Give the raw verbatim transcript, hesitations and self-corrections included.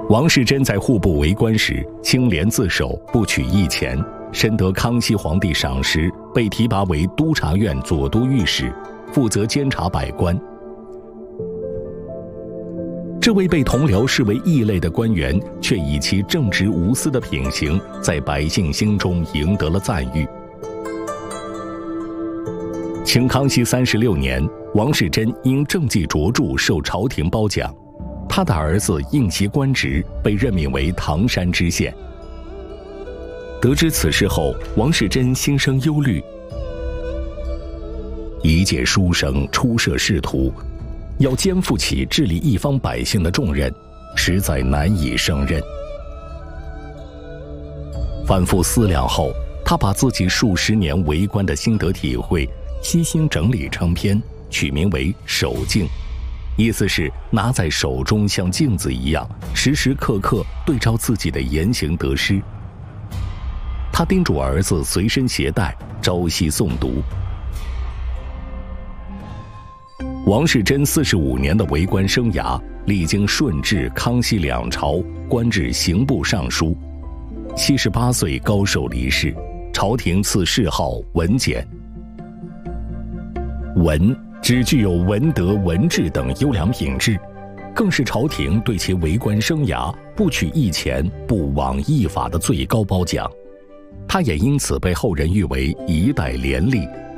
王世贞在户部为官时，清廉自守，不取役钱，深得康熙皇帝赏识，被提拔为督察院左都御史，负责监察百官。这位被同僚视为异类的官员，却以其正直无私的品行，在百姓心中赢得了赞誉。清康熙三十六年，王世贞因政绩卓著受朝廷褒奖，他的儿子应袭官职，被任命为唐山知县。得知此事后，王世贞心生忧虑，一介书生初涉仕途，要肩负起治理一方百姓的重任，实在难以胜任。反复思量后，他把自己数十年为官的心得体会悉心整理成篇，取名为《手镜》，意思是拿在手中像镜子一样，时时刻刻对照自己的言行得失。他叮嘱儿子随身携带，朝夕诵读。王世贞四十五年的为官生涯，历经顺治、康熙两朝，官至刑部尚书。七十八岁高寿离世，朝廷赐谥号文简。文只具有文德、文治等优良品质，更是朝廷对其为官生涯不取役钱、不枉役法的最高褒奖。他也因此被后人誉为一代廉吏。